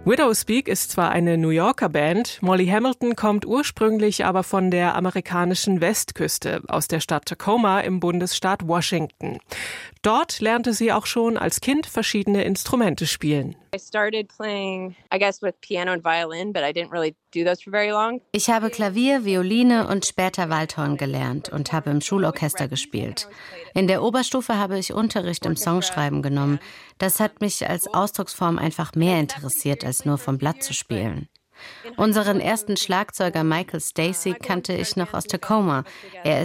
Widowspeak ist zwar eine New Yorker Band, Molly Hamilton kommt ursprünglich aber von der amerikanischen Westküste, aus der Stadt Tacoma im Bundesstaat Washington. Dort lernte sie auch schon als Kind verschiedene Instrumente spielen. Ich habe Klavier, Violine und später Waldhorn gelernt und habe im Schulorchester gespielt. In der Oberstufe habe ich Unterricht im Songschreiben genommen. Das hat mich als Ausdrucksform einfach mehr interessiert, als nur vom Blatt zu spielen. Unseren ersten Schlagzeuger Michael Stacey kannte ich noch aus Tacoma. Er